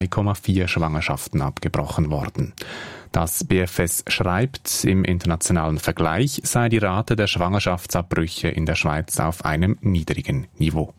3,4 Schwangerschaften abgebrochen worden. Das BFS schreibt, im internationalen Vergleich sei die Rate der Schwangerschaftsabbrüche in der Schweiz auf einem niedrigen Niveau.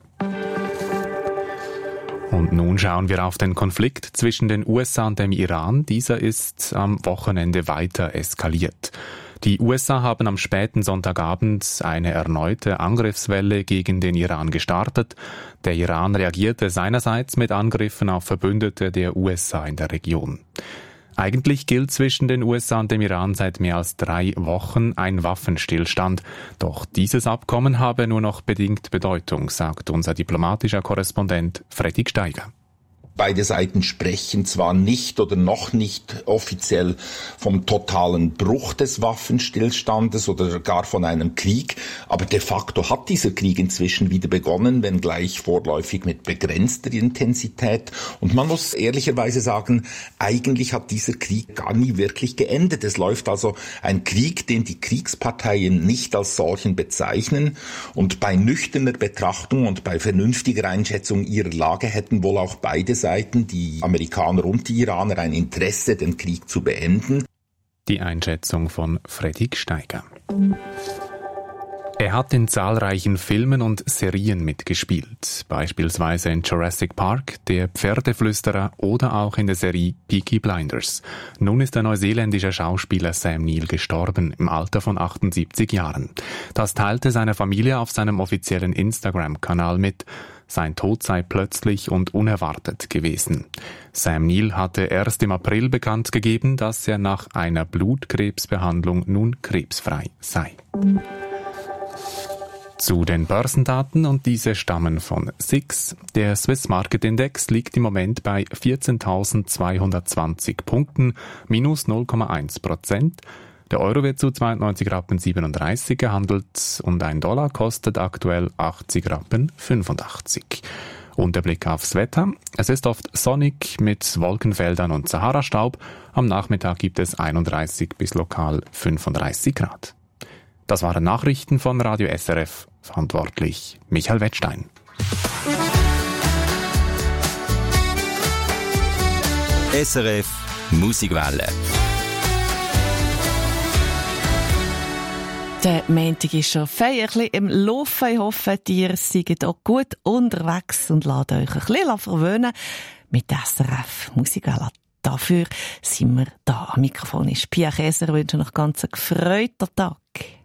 Und nun schauen wir auf den Konflikt zwischen den USA und dem Iran. Dieser ist am Wochenende weiter eskaliert. Die USA haben am späten Sonntagabend eine erneute Angriffswelle gegen den Iran gestartet. Der Iran reagierte seinerseits mit Angriffen auf Verbündete der USA in der Region. Eigentlich gilt zwischen den USA und dem Iran seit mehr als 3 Wochen ein Waffenstillstand. Doch dieses Abkommen habe nur noch bedingt Bedeutung, sagt unser diplomatischer Korrespondent Fredrik Steiger. Beide Seiten sprechen zwar nicht oder noch nicht offiziell vom totalen Bruch des Waffenstillstandes oder gar von einem Krieg, aber de facto hat dieser Krieg inzwischen wieder begonnen, wenngleich vorläufig mit begrenzter Intensität. Und man muss ehrlicherweise sagen, eigentlich hat dieser Krieg gar nie wirklich geendet. Es läuft also ein Krieg, den die Kriegsparteien nicht als solchen bezeichnen. Und bei nüchterner Betrachtung und bei vernünftiger Einschätzung ihrer Lage hätten wohl auch beide Seiten, die Amerikaner und die Iraner, ein Interesse, den Krieg zu beenden. Die Einschätzung von Fredrik Steiger. Er hat in zahlreichen Filmen und Serien mitgespielt, beispielsweise in Jurassic Park, Der Pferdeflüsterer oder auch in der Serie Peaky Blinders. Nun ist der neuseeländische Schauspieler Sam Neill gestorben, im Alter von 78 Jahren. Das teilte seine Familie auf seinem offiziellen Instagram-Kanal mit. Sein Tod sei plötzlich und unerwartet gewesen. Sam Neill hatte erst im April bekannt gegeben, dass er nach einer Blutkrebsbehandlung nun krebsfrei sei. Zu den Börsendaten, und diese stammen von SIX. Der Swiss Market Index liegt im Moment bei 14.220 Punkten, minus 0,1%. Der Euro wird zu 92,37 Rappen gehandelt und ein Dollar kostet aktuell 80,85 Rappen. Und der Blick aufs Wetter. Es ist oft sonnig mit Wolkenfeldern und Sahara-Staub. Am Nachmittag gibt es 31 bis lokal 35 Grad. Das waren Nachrichten von Radio SRF. Verantwortlich Michael Wettstein. SRF Musikwelle. Der Montag ist schon feierlich im Laufen. Ich hoffe, ihr seid auch gut unterwegs und lasst euch ein bisschen verwöhnen mit SRF Musikwelle. Dafür sind wir da. Am Mikrofon ist Pia Käser. Ich wünsche euch ganz einen gefreuten Tag.